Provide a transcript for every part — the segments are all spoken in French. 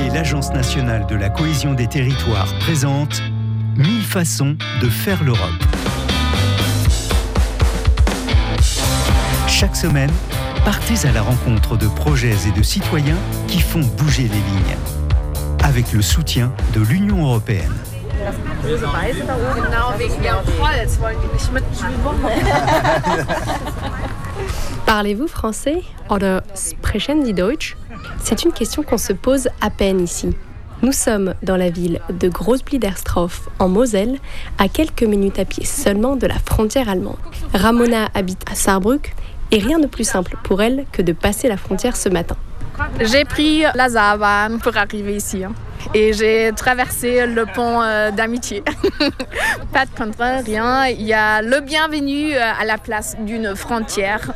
et l'Agence nationale de la cohésion des territoires présentent 1000 façons de faire l'Europe. Chaque semaine, partez à la rencontre de projets et de citoyens qui font bouger les lignes. Avec le soutien de l'Union européenne. Parlez-vous français oder sprechen Sie Deutsch? C'est une question qu'on se pose à peine ici. Nous sommes dans la ville de Großbliedersdorf en Moselle, à quelques minutes à pied seulement de la frontière allemande. Ramona habite à Saarbrück et rien de plus simple pour elle que de passer la frontière ce matin. J'ai pris la Saarbahn pour arriver ici et j'ai traversé le pont d'amitié. Pas de contrôle, rien. Il y a le bienvenu à la place d'une frontière.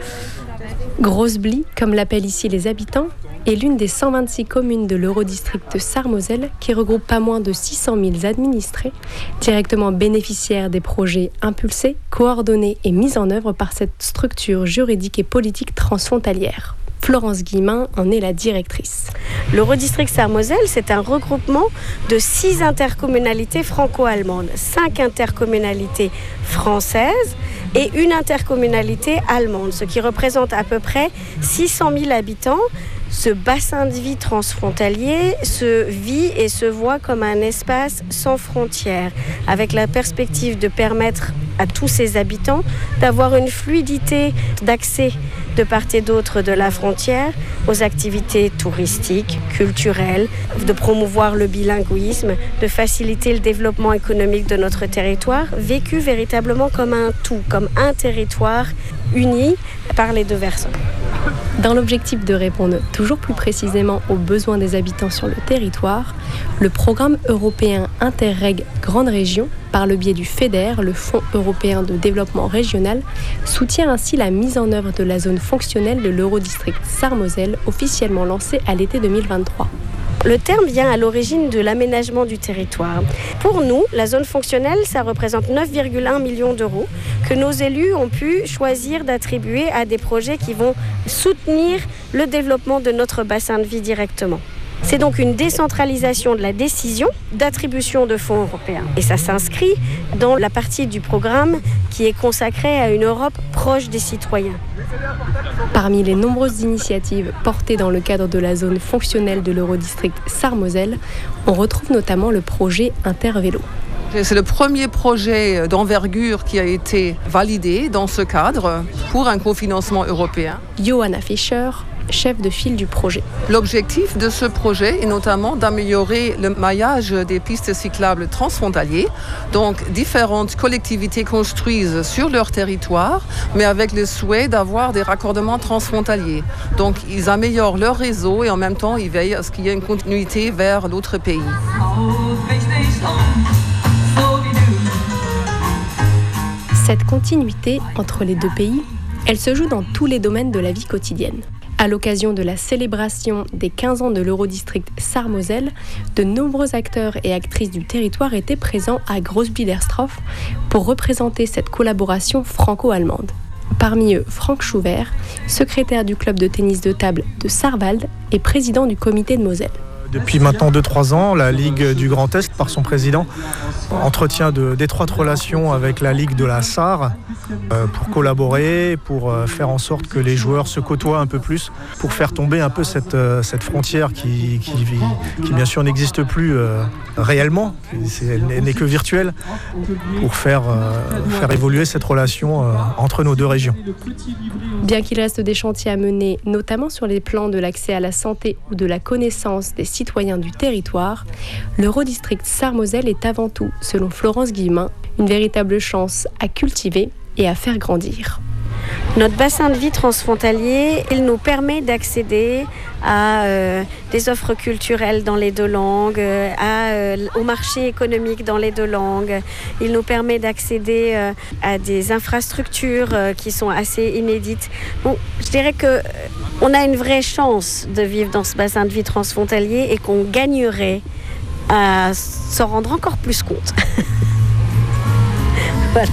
Großbli, comme l'appellent ici les habitants, est l'une des 126 communes de l'Eurodistrict de Sarre-Moselle qui regroupe pas moins de 600 000 administrés, directement bénéficiaires des projets impulsés, coordonnés et mis en œuvre par cette structure juridique et politique transfrontalière. Florence Guillemin en est la directrice. L'Eurodistrict Sarre-Moselle, c'est un regroupement de 6 intercommunalités franco-allemandes, 5 intercommunalités françaises et une intercommunalité allemande, ce qui représente à peu près 600 000 habitants. Ce bassin de vie transfrontalier se vit et se voit comme un espace sans frontières, avec la perspective de permettre à tous ses habitants d'avoir une fluidité d'accès de part et d'autre de la frontière aux activités touristiques, culturelles, de promouvoir le bilinguisme, de faciliter le développement économique de notre territoire, vécu véritablement comme un tout, comme un territoire uni par les deux versants. Dans l'objectif de répondre toujours plus précisément aux besoins des habitants sur le territoire, le programme européen Interreg Grande Région, par le biais du FEDER, le Fonds européen de développement régional, soutient ainsi la mise en œuvre de la zone fonctionnelle de l'Eurodistrict Sarre-Moselle, officiellement lancée à l'été 2023. Le terme vient à l'origine de l'aménagement du territoire. Pour nous, la zone fonctionnelle, ça représente 9,1 millions d'euros que nos élus ont pu choisir d'attribuer à des projets qui vont soutenir le développement de notre bassin de vie directement. C'est donc une décentralisation de la décision d'attribution de fonds européens. Et ça s'inscrit dans la partie du programme qui est consacrée à une Europe proche des citoyens. Parmi les nombreuses initiatives portées dans le cadre de la zone fonctionnelle de l'Eurodistrict Sarre-Moselle, on retrouve notamment le projet Intervélo. C'est le premier projet d'envergure qui a été validé dans ce cadre pour un cofinancement européen. Johanna Fischer, chef de file du projet. L'objectif de ce projet est notamment d'améliorer le maillage des pistes cyclables transfrontaliers. Donc, différentes collectivités construisent sur leur territoire, mais avec le souhait d'avoir des raccordements transfrontaliers. Donc, ils améliorent leur réseau et en même temps, ils veillent à ce qu'il y ait une continuité vers l'autre pays. Cette continuité entre les deux pays, elle se joue dans tous les domaines de la vie quotidienne. À l'occasion de la célébration des 15 ans de l'Eurodistrict Sarre-Moselle, de nombreux acteurs et actrices du territoire étaient présents à Großbliedersdorf pour représenter cette collaboration franco-allemande. Parmi eux, Franck Schubert, secrétaire du club de tennis de table de Saarwald et président du comité de Moselle. Depuis maintenant 2-3 ans, la Ligue du Grand Est, par son président, entretient d'étroites relations avec la Ligue de la Sarre pour collaborer, pour faire en sorte que les joueurs se côtoient un peu plus, pour faire tomber un peu cette frontière qui bien sûr n'existe plus réellement, elle n'est que virtuelle, pour faire évoluer cette relation entre nos deux régions. Bien qu'il reste des chantiers à mener, notamment sur les plans de l'accès à la santé ou de la connaissance des citoyens du territoire, l'Eurodistrict Sarre-Moselle est avant tout, selon Florence Guillemin, une véritable chance à cultiver et à faire grandir. Notre bassin de vie transfrontalier, il nous permet d'accéder à des offres culturelles dans les deux langues, au marché économique dans les deux langues. Il nous permet d'accéder à des infrastructures qui sont assez inédites. Bon, je dirais qu'on a une vraie chance de vivre dans ce bassin de vie transfrontalier et qu'on gagnerait à s'en rendre encore plus compte. Voilà.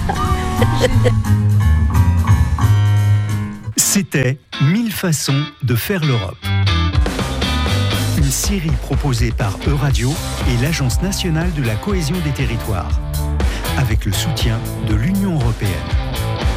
C'était 1000 façons de faire l'Europe. Une Une série proposée par Euradio et l'Agence nationale de la cohésion des territoires, avec le soutien de l'Union européenne.